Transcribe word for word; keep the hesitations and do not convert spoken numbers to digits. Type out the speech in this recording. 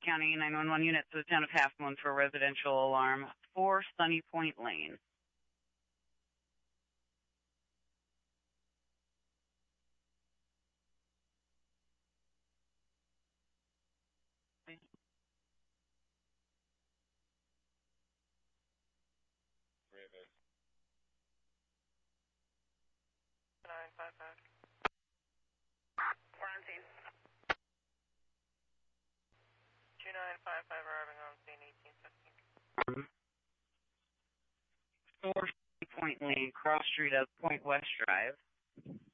County nine one one unit to the town of Half Moon for a residential alarm for Sunny Point Lane. nine five five. We're on scene. two nine five five arriving on scene eighteen fifteen. four Point Lane, cross street of Point West Drive.